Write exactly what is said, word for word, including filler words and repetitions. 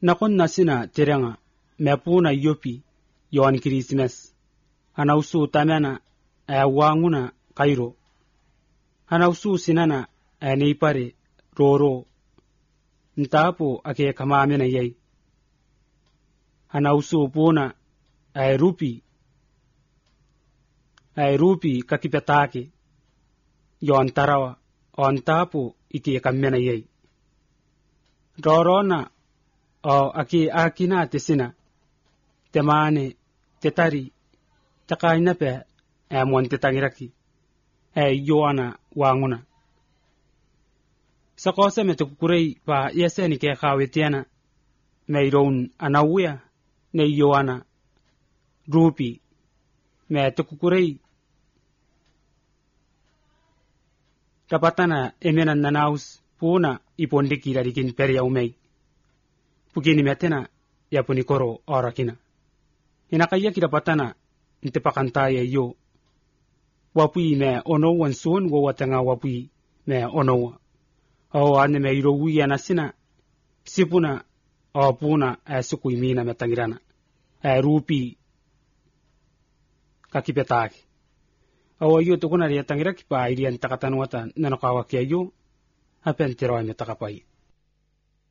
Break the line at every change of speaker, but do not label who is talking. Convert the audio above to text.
nakon nasina teranga mepuna yopi yon Christmas anausu tamana awanguna Cairo anausu sinana aneipare roro ntapo ake kamamena yai anausu puna ay rupi ay rupi kakipetake yon tarawa on tapo ike kamena yai rorona o ake akina tesina temane tetari takaina pe amon tetangiraki ay yoana wanguna sakose metukurei pa yeseni ke khawetiana meiron anawia ne yoana rupi metukurei tapatana emena nanaus puna ipondiki larikin peria umei pugini metena ya punikoro orakina inakaya kidapatana ntepakantaya yo wapui me ono wansun wo watanga wapui me ono o ane me irowi anasina sipuna o puna asuku imina metangirana e rupi kakipetaki o yo to kuna ria tangira kipa irian takatan wata nanokawa kya yo apentero me takapai